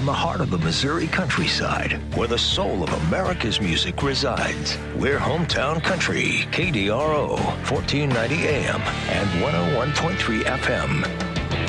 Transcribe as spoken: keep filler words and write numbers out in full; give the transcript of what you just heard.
from the heart of the Missouri countryside, where the soul of America's music resides. We're Hometown Country, K D R O, fourteen ninety A M and one oh one point three F M.